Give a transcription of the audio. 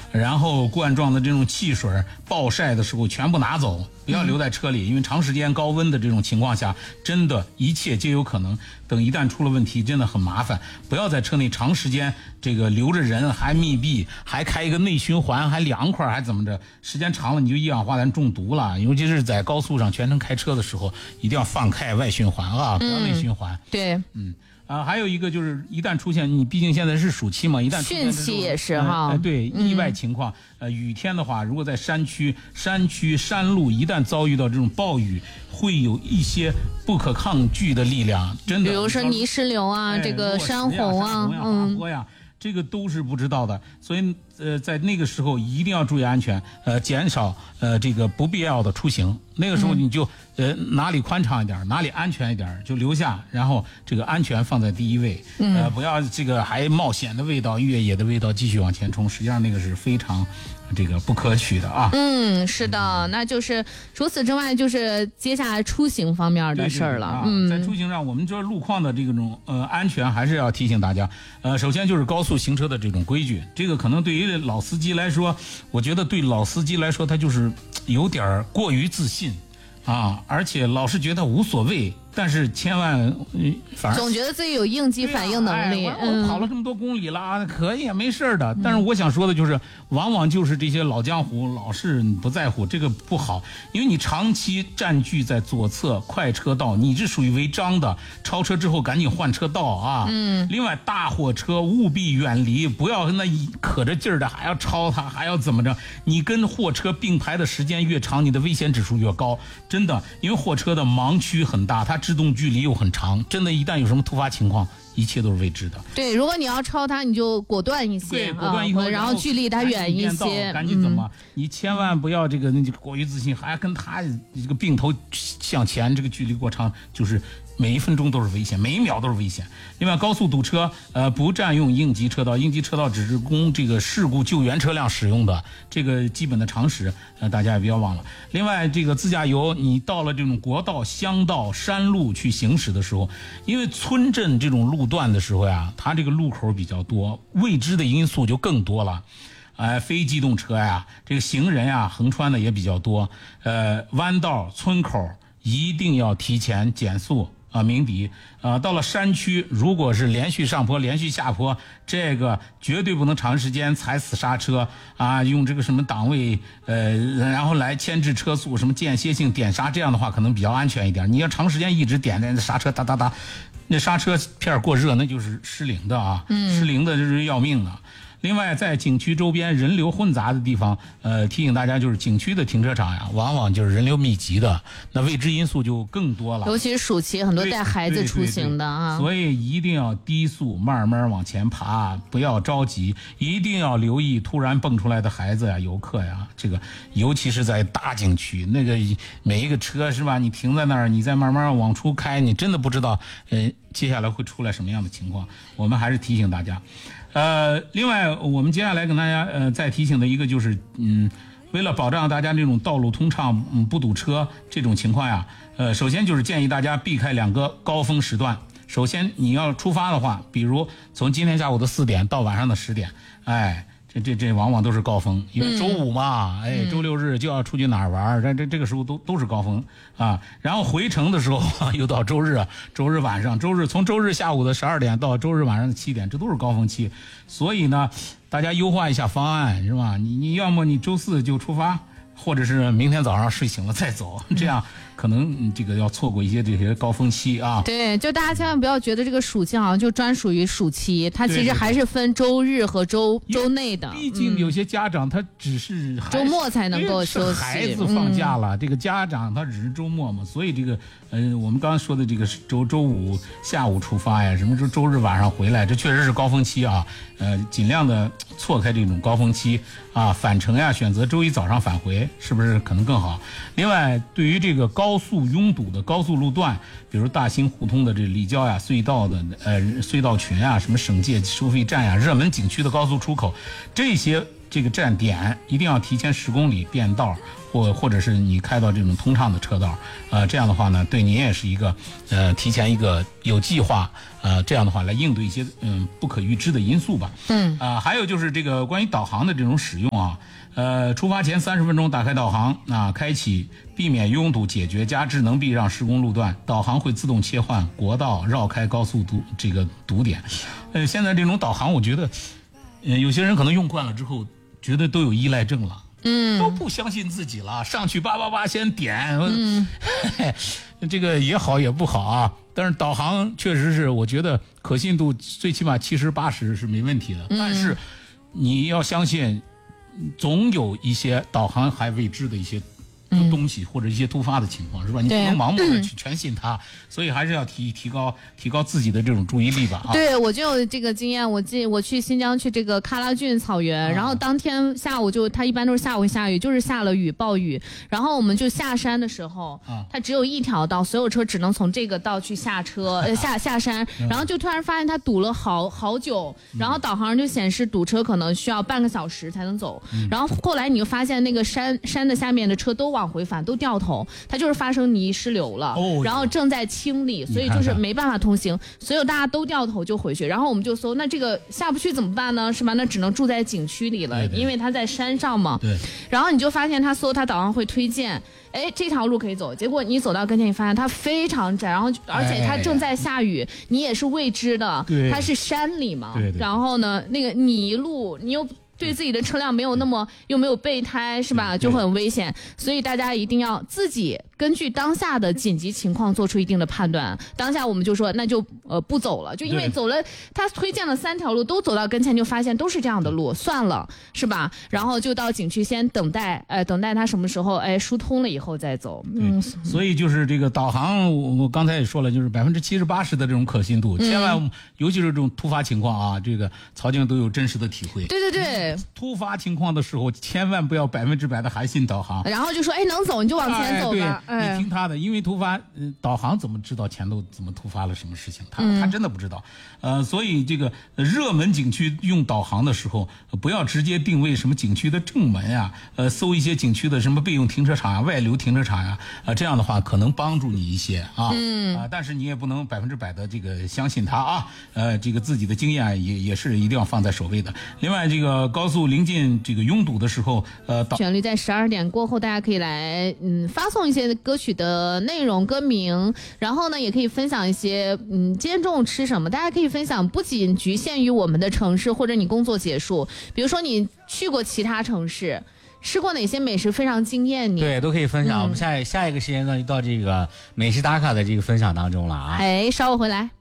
然后罐装的这种汽水暴晒的时候全部拿走，不要留在车里，因为长时间高温的这种情况下，真的一切皆有可能。等一旦出了问题，真的很麻烦。不要在车内长时间这个留着人，还密闭，还开一个内循环，还凉快，还怎么着？时间长了你就一氧化碳中毒了。尤其是在高速上全程开车的时候，一定要放开外循环啊，不要内循环。 对， 还有一个就是一旦出现，你毕竟现在是暑期嘛，一旦出现汛期也是哈， 对意外情况，雨天的话，如果在山区、山路一旦遭遇到这种暴雨，会有一些不可抗拒的力量，真的， 比如说泥石流啊，这个山洪啊， 滑坡呀。这个都是不知道的，所以在那个时候一定要注意安全，减少这个不必要的出行。那个时候你就哪里宽敞一点，哪里安全一点就留下，然后这个安全放在第一位，不要这个还冒险的味道、越野的味道继续往前冲，实际上那个是非常这个不可取的啊。 是的，那就是除此之外，就是接下来出行方面的事儿了。 在出行上，我们这路况的这种安全还是要提醒大家。首先就是高速行车的这种规矩，这个可能对于老司机来说，我觉得对老司机来说，他就是有点过于自信啊，而且老是觉得无所谓。但是千万，反正总觉得自己有应激反应能力。 我跑了这么多公里了，可以没事的。但是我想说的就是，往往就是这些老江湖老是不在乎，这个不好，因为你长期占据在左侧快车道，你这属于违章的，超车之后赶紧换车道啊。另外，大货车务必远离，不要那可着劲儿的还要超它，还要怎么着？你跟货车并排的时间越长，你的危险指数越高，真的，因为货车的盲区很大，它制动距离又很长，真的，一旦有什么突发情况，一切都是未知的。 对，如果你要超它，你就果断一些， 果断一些， 然后距离它远一些， 赶紧走嘛。你千万不要这个过于自信，还跟他这个并头向前，这个距离过长，就是每一分钟都是危险，每一秒都是危险。另外，高速堵车，不占用应急车道，应急车道只是供这个事故救援车辆使用的，这个基本的常识，大家也不要忘了。另外，这个自驾游，你到了这种国道、乡道、山路去行驶的时候，因为村镇这种路段的时候呀，它这个路口比较多，未知的因素就更多了。非机动车呀，这个行人呀，横穿的也比较多。弯道、村口一定要提前减速。鸣笛，到了山区，如果是连续上坡、连续下坡，这个绝对不能长时间踩死刹车啊，用这个什么档位，然后来牵制车速，什么间歇性点刹，这样的话可能比较安全一点。你要长时间一直点那刹车哒哒哒，那刹车片过热，那就是失灵的啊，失灵的就是要命的。另外，在景区周边人流混杂的地方，提醒大家，就是景区的停车场呀，往往就是人流密集的，那未知因素就更多了。 尤其是暑期，很多带孩子出行的啊， 所以一定要低速，慢慢往前爬，不要着急，一定要留意突然蹦出来的孩子呀、游客呀，这个尤其是在大景区，那个每一个车是吧？你停在那儿，你再慢慢往出开，你真的不知道，接下来会出来什么样的情况。我们还是提醒大家。另外，我们接下来跟大家再提醒的一个就是，为了保障大家这种道路通畅，不堵车这种情况呀，首先就是建议大家避开2个高峰时段。首先，你要出发的话，比如从今天下午的4点到晚上的10点，这往往都是高峰，因为周五嘛，周6日就要出去哪儿玩，这个时候都是高峰啊。然后回程的时候又到周日晚上，从周日下午的12点到周日晚上的7点，这都是高峰期。所以呢，大家优化一下方案是吧？你要么你周4就出发，或者是明天早上睡醒了再走，这样可能这个要错过一些这些高峰期啊。 对，就大家千万不要觉得这个暑期好像就专属于暑期，它其实还是分周日和周内的。 毕竟有些家长他只是周末才能够休息， 孩子放假了，这个家长他只是周末嘛，所以这个我们刚刚说的这个周五下午出发呀，什么时候周日晚上回来，这确实是高峰期啊。尽量的错开这种高峰期啊，返程呀，选择周一早上返回，是不是可能更好？另外，对于这个高速拥堵的高速路段，比如大兴胡同的这立交呀、隧道的隧道群啊、什么省界收费站呀、热门景区的高速出口，这些这个站点一定要提前10公里变道， 或者是你开到这种通畅的车道，这样的话呢，对您也是一个提前一个有计划，这样的话来应对一些不可预知的因素吧。还有就是这个关于导航的这种使用啊。出发前30分钟打开导航开启，避免拥堵，解决加智能避让施工路段，导航会自动切换国道，绕开高速堵点。现在这种导航，我觉得，有些人可能用惯了之后，觉得都有依赖症了，都不相信自己了，上去叭先点，这个也好也不好啊。但是导航确实是，我觉得可信度最起码70、80是没问题的，但是你要相信。总有一些导航还未知的一些东西，或者一些突发的情况，是吧？你不能盲目的去全信它，所以还是要提高自己的这种注意力吧。 对，我就有这个经验。我去新疆去这个喀拉峻草原，然后当天下午它一般都是下午下雨，就是下了雨暴雨，然后我们就下山的时候，它只有一条道，所有车只能从这个道去下山，然后就突然发现它堵了好久，然后导航就显示堵车可能需要半个小时才能走，然后后来你就发现那个山的下面的车都往回返，都掉头，它就是发生泥石流了，然后正在清理，所以就是没办法通行，所以大家都掉头就回去。然后我们就搜，那这个下不去怎么办呢？是吧？那只能住在景区里了，因为它在山上嘛。 对。 然后你就发现它导航会推荐，这条路可以走。结果你走到跟前，你发现它非常窄，然后而且它正在下雨，你也是未知的，它是山里嘛。 对。 然后呢，那个泥路，你又对自己的车辆又没有备胎，是吧？就很危险，所以大家一定要自己根据当下的紧急情况做出一定的判断。当下我们就说那就不走了，就因为走了，他推荐了3条路，都走到跟前就发现都是这样的路，算了，是吧？然后就到景区先等待他什么时候疏通了以后再走。 所以就是这个导航，我刚才也说了，就是70%、80%的这种可信度，千万，尤其是这种突发情况这个曹静都有真实的体会。 对。 突发情况的时候，千万不要100%的还信导航， 然后就说能走你就往前走吧。 你听他的，因为突发，导航怎么知道前头怎么突发了什么事情？他真的不知道。所以这个热门景区用导航的时候，不要直接定位什么景区的正门呀，搜一些景区的什么备用停车场呀、外流停车场呀，这样的话可能帮助你一些但是你也不能100%的这个相信他这个自己的经验也是一定要放在首位的。另外，这个高速临近这个拥堵的时候， 旋律在12点过后，大家可以来发送一些歌曲的内容、歌名，然后呢，也可以分享一些今天中午吃什么，大家可以分享，不仅局限于我们的城市或者你工作结束，比如说你去过其他城市，吃过哪些美食非常惊艳你？ 对，都可以分享。我们下一个时间段就到这个美食打卡的这个分享当中了稍后回来。